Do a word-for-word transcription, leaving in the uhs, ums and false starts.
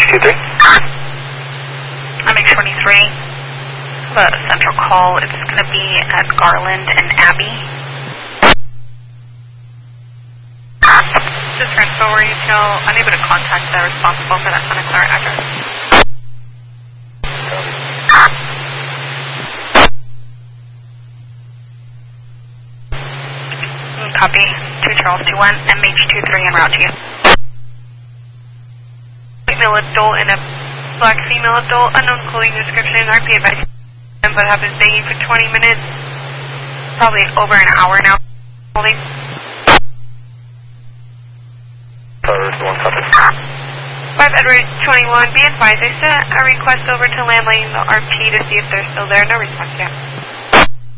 two three. M H twenty-three. The central call, it's going to be at Garland and Abbey. This is Rental Retail, unable to contact the responsible for that Santa Clara address. Copy. two Charles two one, M H twenty-three en route to you. Female adult and a black female adult, unknown clothing description, R P advice, but have been staying for twenty minutes, probably over an hour now. Holding. five Edward twenty-one, be advised, I sent a request over to landline the R P to see if they're still there. No response yet.